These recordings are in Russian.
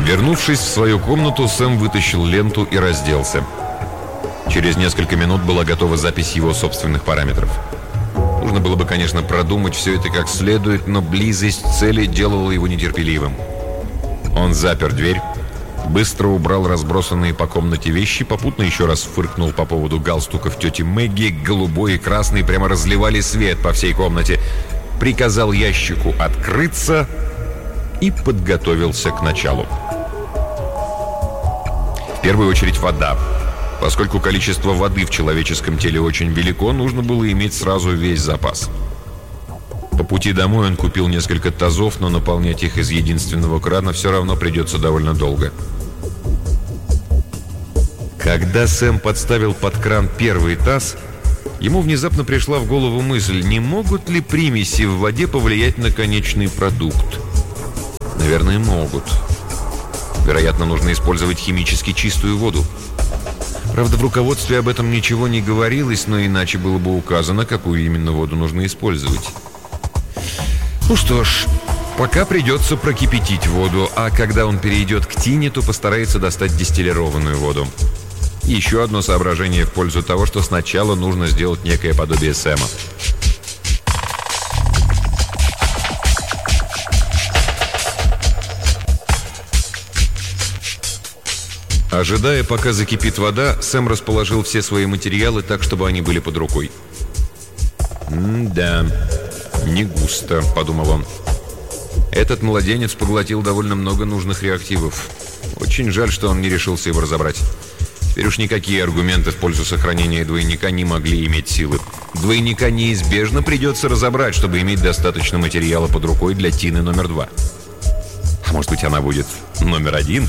Вернувшись в свою комнату, Сэм вытащил ленту и разделся. Через несколько минут была готова запись его собственных параметров. Нужно было бы, конечно, продумать все это как следует, но близость цели делала его нетерпеливым. Он запер дверь, быстро убрал разбросанные по комнате вещи, попутно еще раз фыркнул по поводу галстуков тети Мэгги. Голубой и красный прямо разливали свет по всей комнате. Приказал ящику открыться и подготовился к началу. В первую очередь вода. Поскольку количество воды в человеческом теле очень велико, нужно было иметь сразу весь запас. По пути домой он купил несколько тазов, но наполнять их из единственного крана все равно придется довольно долго. Когда Сэм подставил под кран первый таз, ему внезапно пришла в голову мысль, не могут ли примеси в воде повлиять на конечный продукт. Наверное, могут. Вероятно, нужно использовать химически чистую воду. Правда, в руководстве об этом ничего не говорилось, но иначе было бы указано, какую именно воду нужно использовать. Ну что ж, пока придется прокипятить воду, а когда он перейдет к тине, то постарается достать дистиллированную воду. Еще одно соображение в пользу того, что сначала нужно сделать некое подобие Сэма. Ожидая, пока закипит вода, Сэм расположил все свои материалы так, чтобы они были под рукой. «Да, не густо», — подумал он. «Этот младенец поглотил довольно много нужных реактивов. Очень жаль, что он не решился его разобрать. Теперь уж никакие аргументы в пользу сохранения двойника не могли иметь силы. Двойника неизбежно придется разобрать, чтобы иметь достаточно материала под рукой для Тины номер 2. А может быть, она будет номер 1?»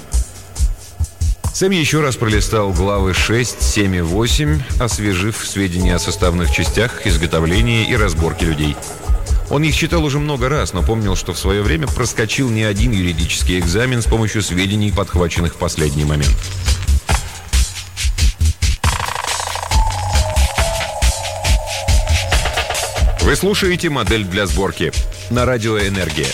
Сэм еще раз пролистал главы 6, 7 и 8, освежив сведения о составных частях, изготовлении и разборке людей. Он их читал уже много раз, но помнил, что в свое время проскочил не один юридический экзамен с помощью сведений, подхваченных в последний момент. Вы слушаете «Модель для сборки» на радио «Энергия».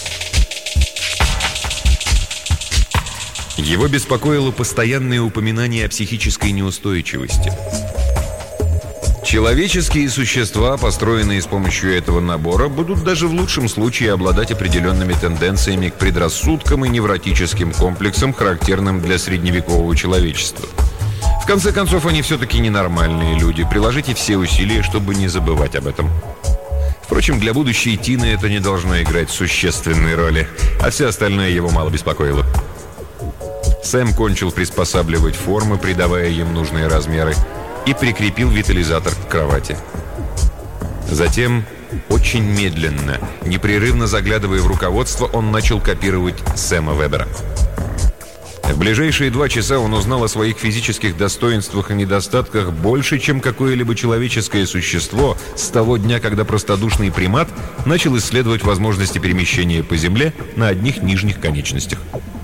Его беспокоило постоянное упоминание о психической неустойчивости. Человеческие существа, построенные с помощью этого набора, будут даже в лучшем случае обладать определенными тенденциями к предрассудкам и невротическим комплексам, характерным для средневекового человечества. В конце концов, они все-таки ненормальные люди. Приложите все усилия, чтобы не забывать об этом. Впрочем, для будущей Тины это не должно играть существенной роли, а все остальное его мало беспокоило. Сэм кончил приспосабливать формы, придавая им нужные размеры, и прикрепил витализатор к кровати. Затем, очень медленно, непрерывно заглядывая в руководство, он начал копировать Сэма Вебера. В ближайшие 2 часа он узнал о своих физических достоинствах и недостатках больше, чем какое-либо человеческое существо с того дня, когда простодушный примат начал исследовать возможности перемещения по земле на одних нижних конечностях.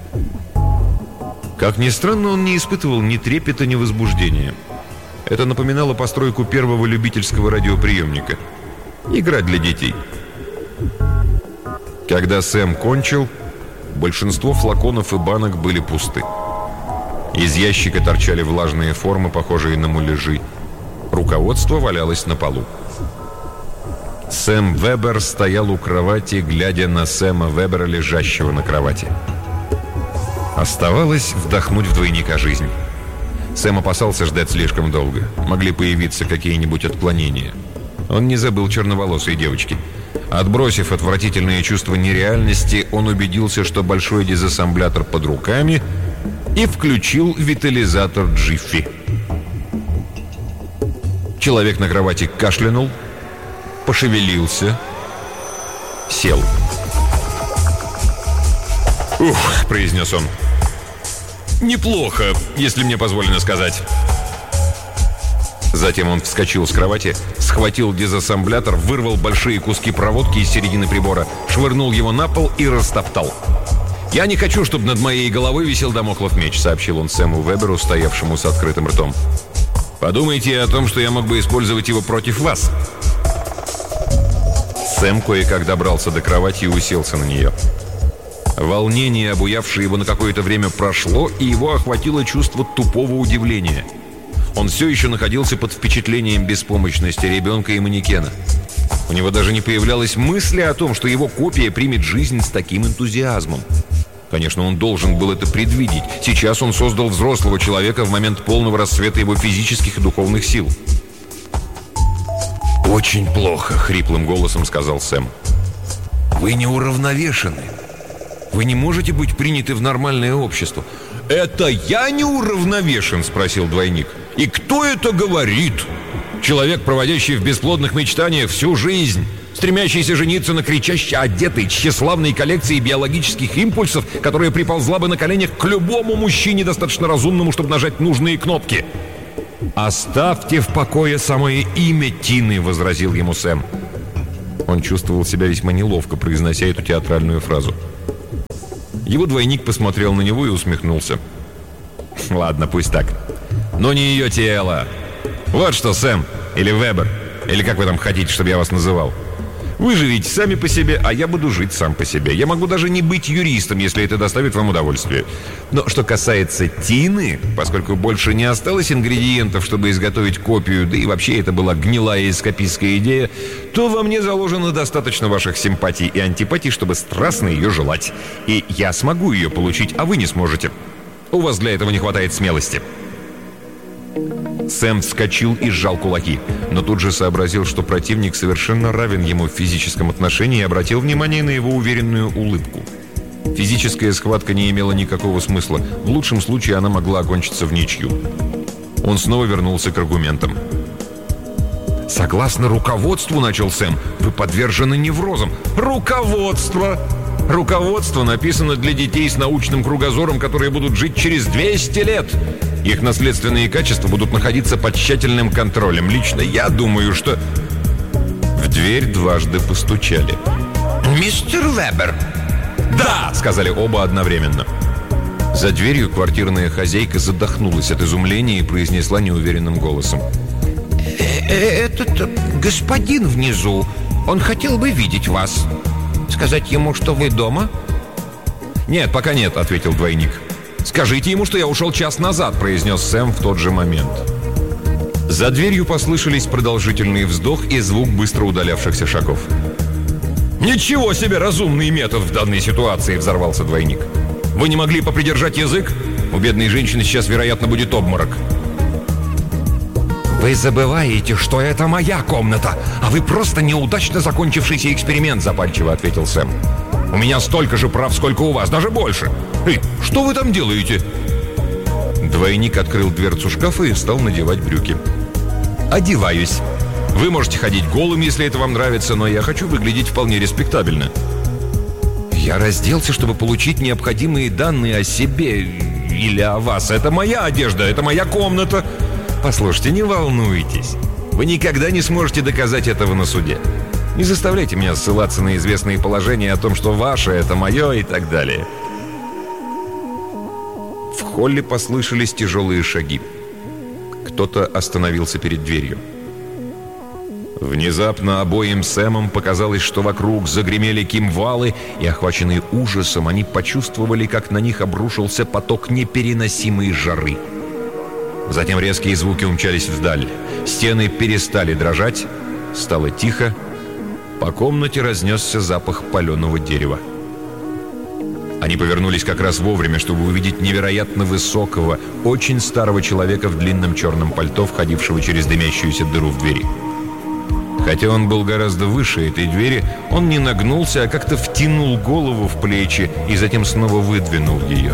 Как ни странно, он не испытывал ни трепета, ни возбуждения. Это напоминало постройку первого любительского радиоприемника. Игра для детей. Когда Сэм кончил, большинство флаконов и банок были пусты. Из ящика торчали влажные формы, похожие на муляжи. Руководство валялось на полу. Сэм Вебер стоял у кровати, глядя на Сэма Вебера, лежащего на кровати. Оставалось вдохнуть в двойника жизнь. Сэм опасался ждать слишком долго. Могли появиться какие-нибудь отклонения. Он не забыл черноволосой девочки. Отбросив отвратительное чувство нереальности, он убедился, что большой дезассемблятор под руками, и включил витализатор Джиффи. Человек на кровати кашлянул, пошевелился, сел. «Ух», — произнес он. «Неплохо, если мне позволено сказать». Затем он вскочил с кровати, схватил дезассемблятор, вырвал большие куски проводки из середины прибора, швырнул его на пол и растоптал. «Я не хочу, чтобы над моей головой висел дамоклов меч», — сообщил он Сэму Веберу, стоявшему с открытым ртом. «Подумайте о том, что я мог бы использовать его против вас». Сэм кое-как добрался до кровати и уселся на нее. Волнение, обуявшее его на какое-то время, прошло, и его охватило чувство тупого удивления. Он все еще находился под впечатлением беспомощности ребенка и манекена. У него даже не появлялось мысли о том, что его копия примет жизнь с таким энтузиазмом. Конечно, он должен был это предвидеть. Сейчас он создал взрослого человека в момент полного расцвета его физических и духовных сил. «Очень плохо», — хриплым голосом сказал Сэм. «Вы неуравновешены. Вы не можете быть приняты в нормальное общество». «Это я неуравновешен?» — спросил двойник. «И кто это говорит? Человек, проводящий в бесплодных мечтаниях всю жизнь, стремящийся жениться на кричаще одетой, тщеславной коллекции биологических импульсов, которая приползла бы на коленях к любому мужчине, достаточно разумному, чтобы нажать нужные кнопки». «Оставьте в покое самое имя Тины», — возразил ему Сэм. Он чувствовал себя весьма неловко, произнося эту театральную фразу. Его двойник посмотрел на него и усмехнулся. «Ладно, пусть так. Но не ее тело. Вот что, Сэм, или Вебер, или как вы там хотите, чтобы я вас называл. Вы живите сами по себе, а я буду жить сам по себе. Я могу даже не быть юристом, если это доставит вам удовольствие. Но что касается Тины, поскольку больше не осталось ингредиентов, чтобы изготовить копию, да и вообще это была гнилая эскапистская идея, то во мне заложено достаточно ваших симпатий и антипатий, чтобы страстно ее желать. И я смогу ее получить, а вы не сможете. У вас для этого не хватает смелости». Сэм вскочил и сжал кулаки, но тут же сообразил, что противник совершенно равен ему в физическом отношении, и обратил внимание на его уверенную улыбку. Физическая схватка не имела никакого смысла. В лучшем случае она могла окончиться в ничью. Он снова вернулся к аргументам. «Согласно руководству, — начал Сэм, — вы подвержены неврозам». «Руководство! Руководство написано для детей с научным кругозором, которые будут жить через 200 лет. Их наследственные качества будут находиться под тщательным контролем. Лично я думаю, что...» В дверь дважды постучали. «Мистер Вебер!» «Да!» — сказали оба одновременно. За дверью квартирная хозяйка задохнулась от изумления и произнесла неуверенным голосом. «Этот господин внизу, он хотел бы видеть вас. Сказать ему, что вы дома?» «Нет, пока нет», — ответил двойник. «Скажите ему, что я ушел час назад», — произнес Сэм в тот же момент. За дверью послышались продолжительный вздох и звук быстро удалявшихся шагов. «Ничего себе разумный метод в данной ситуации!» — взорвался двойник. «Вы не могли попридержать язык? У бедной женщины сейчас, вероятно, будет обморок». «Вы забываете, что это моя комната, а вы просто неудачно закончившийся эксперимент», — запальчиво ответил Сэм. «У меня столько же прав, сколько у вас, даже больше. Эй, что вы там делаете?» Двойник открыл дверцу шкафа и стал надевать брюки. «Одеваюсь. Вы можете ходить голым, если это вам нравится, но я хочу выглядеть вполне респектабельно». «Я разделся, чтобы получить необходимые данные о себе или о вас. Это моя одежда, это моя комната». «Послушайте, не волнуйтесь. Вы никогда не сможете доказать этого на суде. Не заставляйте меня ссылаться на известные положения о том, что ваше — это мое и так далее». В холле послышались тяжелые шаги. Кто-то остановился перед дверью. Внезапно обоим Сэмом показалось, что вокруг загремели кимвалы, и, охваченные ужасом, они почувствовали, как на них обрушился поток непереносимой жары. Затем резкие звуки умчались вдаль. Стены перестали дрожать, стало тихо. По комнате разнесся запах паленого дерева. Они повернулись как раз вовремя, чтобы увидеть невероятно высокого, очень старого человека в длинном черном пальто, входившего через дымящуюся дыру в двери. Хотя он был гораздо выше этой двери, он не нагнулся, а как-то втянул голову в плечи и затем снова выдвинул ее.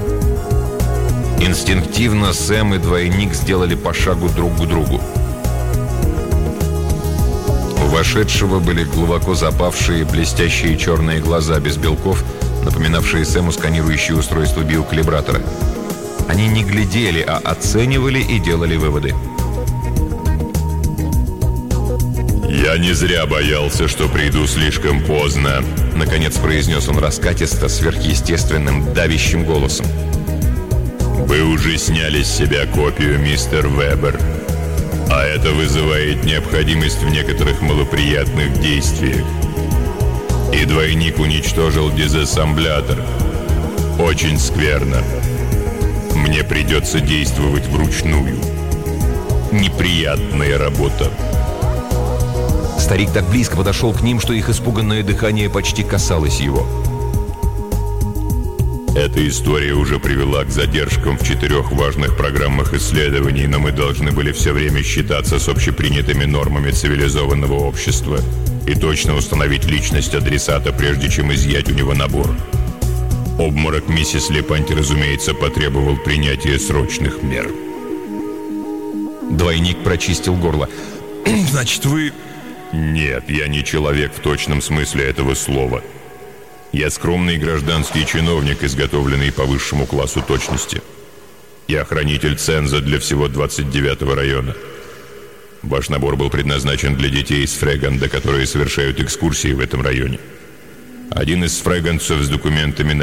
Инстинктивно Сэм и двойник сделали по шагу друг к другу. У вошедшего были глубоко запавшие, блестящие черные глаза без белков, напоминавшие Сэму сканирующее устройство биокалибратора. Они не глядели, а оценивали и делали выводы. «Я не зря боялся, что приду слишком поздно», — наконец произнес он раскатисто, сверхъестественным, давящим голосом. «Вы уже сняли с себя копию, мистер Вебер, а это вызывает необходимость в некоторых малоприятных действиях. И двойник уничтожил дезассемблятор. Очень скверно. Мне придется действовать вручную. Неприятная работа. Старик так близко подошел к ним, что их испуганное дыхание почти касалось его. Эта история уже привела к задержкам в 4 важных программах исследований, но мы должны были все время считаться с общепринятыми нормами цивилизованного общества и точно установить личность адресата, прежде чем изъять у него набор. Обморок миссис Лепанти, разумеется, потребовал принятия срочных мер. Двойник прочистил горло. «Значит, вы...» «Нет, я не человек в точном смысле этого слова. Я скромный гражданский чиновник, изготовленный по высшему классу точности. Я хранитель ценза для всего 29-го района. Ваш набор был предназначен для детей из Фреганда, которые совершают экскурсии в этом районе. Один из фреганцев с документами